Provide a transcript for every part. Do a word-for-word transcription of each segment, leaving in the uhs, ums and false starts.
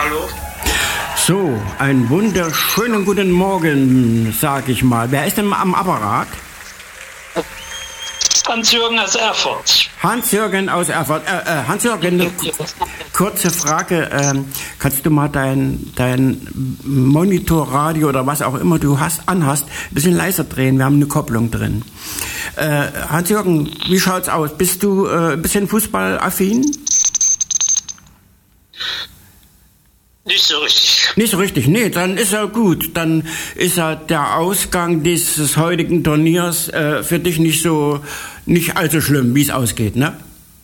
Hallo. So, einen wunderschönen guten Morgen, sag ich mal. Wer ist denn am Apparat? Hans-Jürgen aus Erfurt. Hans-Jürgen aus Erfurt. Äh, äh, Hans-Jürgen, eine kurze Frage. Ähm, kannst du mal dein, dein Monitorradio oder was auch immer du hast, anhast, ein bisschen leiser drehen? Wir haben eine Kopplung drin. Äh, Hans-Jürgen, wie schaut's aus? Bist du äh, ein bisschen fußballaffin? Nicht so richtig. Nicht so richtig, nee, dann ist er gut. Dann ist er der Ausgang dieses heutigen Turniers äh, für dich nicht so, nicht allzu schlimm, wie es ausgeht, ne?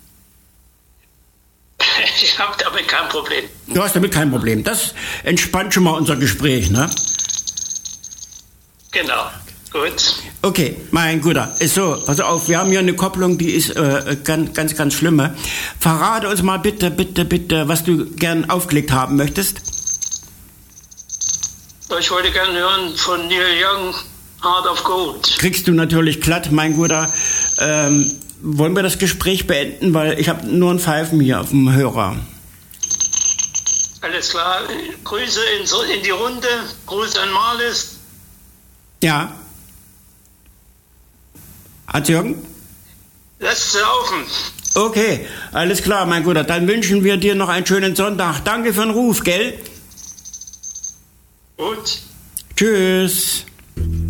Ich habe damit kein Problem. Du hast damit kein Problem. Das entspannt schon mal unser Gespräch, ne? Genau, gut. Okay, mein Guter. Ist so, pass auf, wir haben hier eine Kopplung, die ist äh, ganz, ganz, ganz schlimme. Verrate uns mal bitte, bitte, bitte, was du gern aufgelegt haben möchtest. Ich wollte gerne hören von Neil Young, Heart of Gold. Kriegst du natürlich glatt, mein Guter. Ähm, wollen wir das Gespräch beenden, weil ich habe nur ein Pfeifen hier auf dem Hörer. Alles klar. Grüße in, in die Runde. Grüße an Marlis. Ja. Hans-Jürgen? Lass laufen. Okay, alles klar, mein Guter. Dann wünschen wir dir noch einen schönen Sonntag. Danke für den Ruf, gell? Gut. Tschüss.